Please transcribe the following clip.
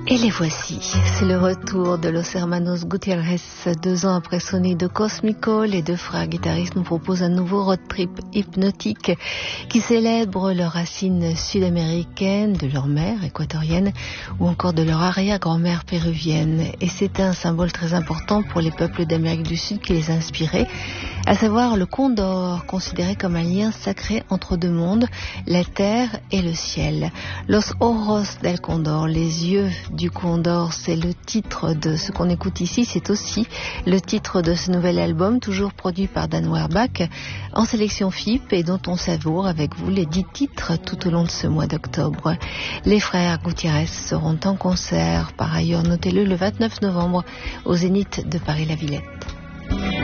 Et les voici, c'est le retour de Los Hermanos Gutiérrez. 2 ans après Sonido Cósmico, les deux frères guitaristes nous proposent un nouveau road trip hypnotique qui célèbre leurs racines sud-américaines, de leur mère équatorienne ou encore de leur arrière-grand-mère péruvienne. Et c'est un symbole très important pour les peuples d'Amérique du Sud qui les a inspirés, à savoir le condor, considéré comme un lien sacré entre deux mondes, la terre et le ciel. Los Ojos del Condor, les yeux du Condor, c'est le titre de ce qu'on écoute ici, c'est aussi le titre de ce nouvel album, toujours produit par Dan Werbach, en sélection FIP et dont on savoure avec vous les 10 titres tout au long de ce mois d'octobre. Les frères Gutiérrez seront en concert, par ailleurs notez-le, le 29 novembre au Zénith de Paris-la-Villette.